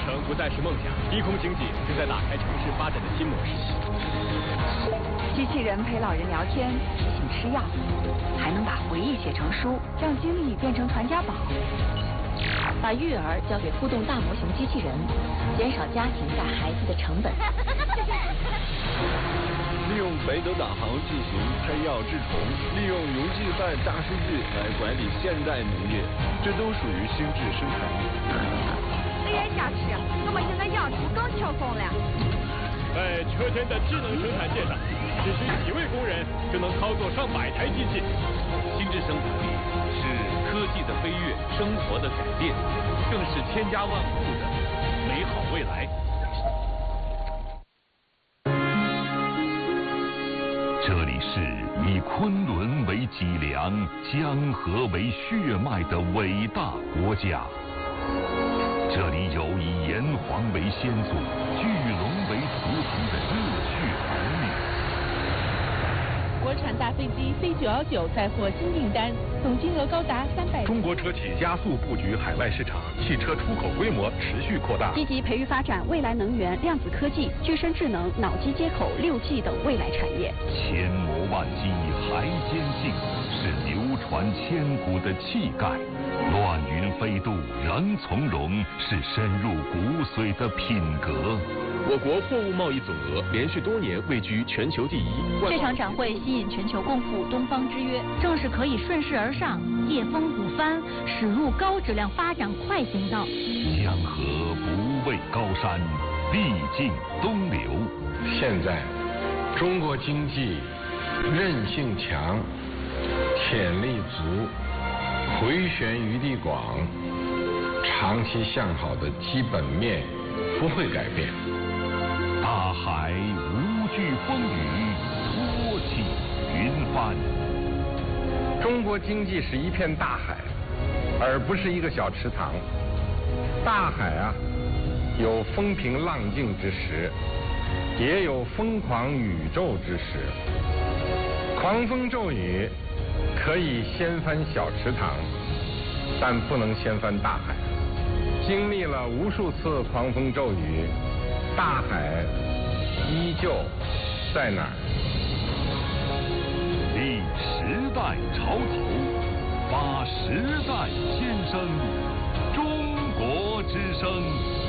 城不再是梦想，低空经济正在打开城市发展的新模式。 机器人陪老人聊天，提醒吃药，还能把回忆写成书，让经历变成传家宝。把育儿交给互动大模型机器人，减少家庭带孩子的成本。 利用北斗导航进行拆药治虫，利用云计算大数据来管理现代农业，这都属于心智生产力。 这眼下去，我们现在养猪更轻松了。 在车间的智能生产线上，只需几位工人就能操作上百台机器。 心智生产力是科技的飞跃，生活的改变，更是千家万户的美好未来。 这里是以昆仑为脊梁、江河为血脉的伟大国家。这里有以炎黄为先祖、巨龙为图腾的热血儿女。 国产大飞机飞919再获新订单，总金额高达300亿。 中国车企加速布局海外市场，汽车出口规模持续扩大。 积极培育发展未来能源、量子科技、具身智能、脑机接口、6G 等未来产业。 千磨万击还坚劲，是流传千古的气概。乱云飞渡仍从容，是深入骨髓的品格。 我国货物贸易总额连续多年位居全球第一。 这场展会吸引全球共赴东方之约，正是可以顺势而上，借风鼓帆，驶入高质量发展快行道。 江河不畏高山，必尽东流。 现在，中国经济韧性强，潜力足，回旋余地广，长期向好的基本面不会改变。 大海无惧风雨，托起云帆。 中国经济是一片大海，而不是一个小池塘。大海啊，有风平浪静之时，也有疯狂宇宙之时。狂风骤雨可以掀翻小池塘，但不能掀翻大海。经历了无数次狂风骤雨，大海依旧在哪儿？ 立时代潮头，发时代先声，中国之声。